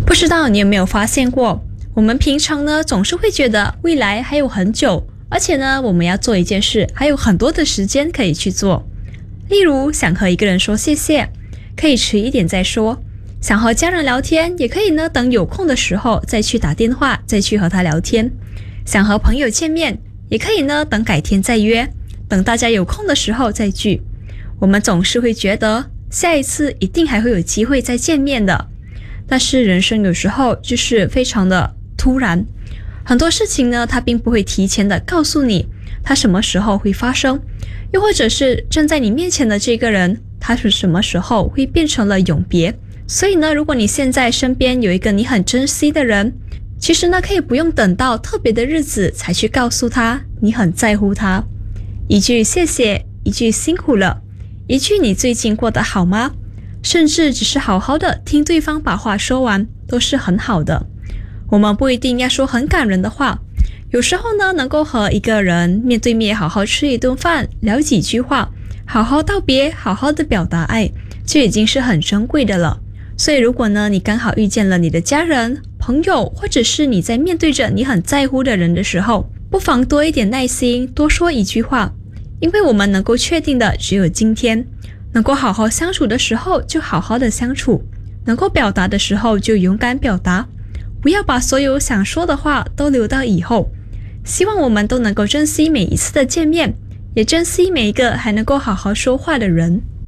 不知道你有没有发现过，我们平常呢总是会觉得未来还有很久，而且呢我们要做一件事还有很多的时间可以去做。例如想和一个人说谢谢，可以迟一点再说；想和家人聊天，也可以呢等有空的时候再去打电话，再去和他聊天；想和朋友见面，也可以呢等改天再约，等大家有空的时候再聚。我们总是会觉得下一次一定还会有机会再见面的，但是人生有时候就是非常的突然，很多事情呢它并不会提前的告诉你它什么时候会发生，又或者是站在你面前的这个人他是什么时候会变成了永别。所以呢，如果你现在身边有一个你很珍惜的人，其实呢可以不用等到特别的日子才去告诉他你很在乎他。一句谢谢，一句辛苦了，一句你最近过得好吗，甚至只是好好的听对方把话说完，都是很好的。我们不一定要说很感人的话，有时候呢能够和一个人面对面好好吃一顿饭，聊几句话，好好道别，好好的表达爱，就已经是很珍贵的了。所以如果呢你刚好遇见了你的家人、朋友，或者是你在面对着你很在乎的人的时候，不妨多一点耐心，多说一句话。因为我们能够确定的只有今天，能够好好相处的时候就好好的相处，能够表达的时候就勇敢表达，不要把所有想说的话都留到以后。希望我们都能够珍惜每一次的见面，也珍惜每一个还能够好好说话的人。